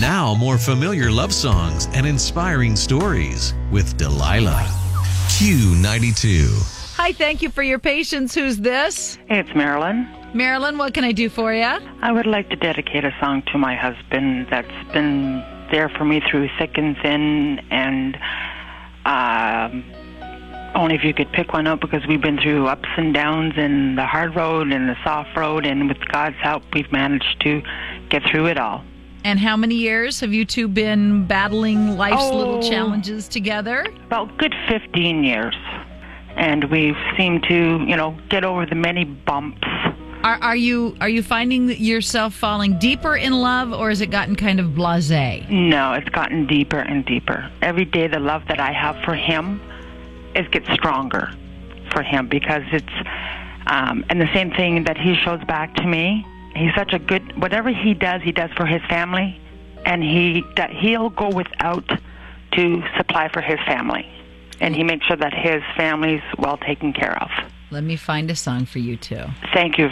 Now, more familiar love songs and inspiring stories with Delilah. Q92. Hi, thank you for your patience. Who's this? Hey, it's Marilyn. Marilyn, what can I do for you? I would like to dedicate a song to my husband that's been there for me through thick and thin, and only if you could pick one out, because we've been through ups and downs and the hard road and the soft road, and with God's help, we've managed to get through it all. And how many years have you two been battling life's little challenges together? About good 15 years. And we've seemed to, get over the many bumps. Are you finding yourself falling deeper in love, or has it gotten kind of blasé? No, it's gotten deeper and deeper. Every day the love that I have for him gets stronger for him, because it's, and the same thing that he shows back to me. He's such a good, whatever he does for his family, and he'll go without to supply for his family. And he makes sure that his family's well taken care of. Let me find a song for you two. Thank you